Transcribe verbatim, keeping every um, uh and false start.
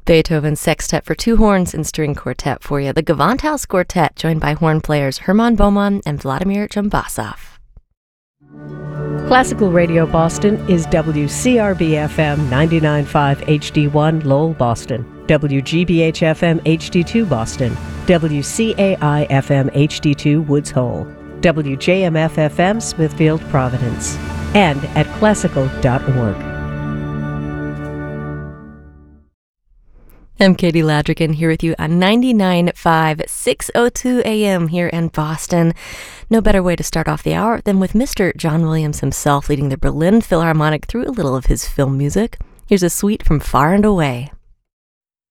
Beethoven's Sextet for Two Horns and String Quartet for you. The Gewandhaus Quartet, joined by horn players Hermann Baumann and Vladimir Jumbasov. Classical Radio Boston is W C R B F M ninety-nine point five H D one Lowell, Boston, W G B H F M H D two Boston, W C A I F M H D two Woods Hole, W J M F F M Smithfield, Providence, and at classical dot org. I'm Katie Ladrigan here with you on ninety-nine point five, six oh two A M here in Boston. No better way to start off the hour than with Mister John Williams himself leading the Berlin Philharmonic through a little of his film music. Here's a suite from Far and Away.